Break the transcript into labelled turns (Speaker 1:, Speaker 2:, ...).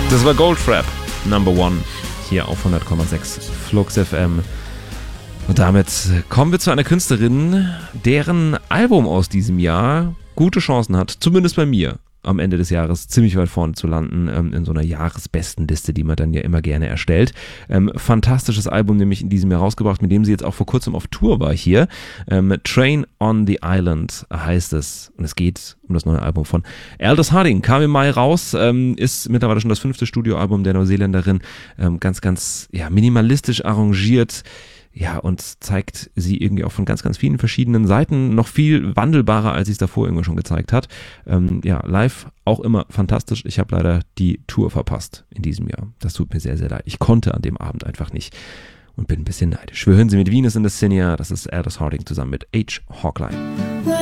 Speaker 1: Das war Goldfrapp, Number One, hier auf 100,6 Flux FM. Und damit kommen wir zu einer Künstlerin, deren Album aus diesem Jahr gute Chancen hat, zumindest bei mir, am Ende des Jahres ziemlich weit vorne zu landen, in so einer Jahresbestenliste, die man dann ja immer gerne erstellt. Fantastisches Album nämlich in diesem Jahr rausgebracht, mit dem sie jetzt auch vor kurzem auf Tour war hier. Train on the Island heißt es. Und es geht um das neue Album von Aldous Harding. Kam im Mai raus, ist mittlerweile schon das 5. Studioalbum der Neuseeländerin. Ganz minimalistisch arrangiert. Ja, und zeigt sie irgendwie auch von ganz, ganz vielen verschiedenen Seiten, noch viel wandelbarer, als sie es davor irgendwo schon gezeigt hat. Live auch immer fantastisch. Ich habe leider die Tour verpasst in diesem Jahr. Das tut mir sehr, sehr leid. Ich konnte an dem Abend einfach nicht und bin ein bisschen neidisch. Wir hören sie mit Venus in the Senior. Das ist Aldous Harding zusammen mit H. Hawkline.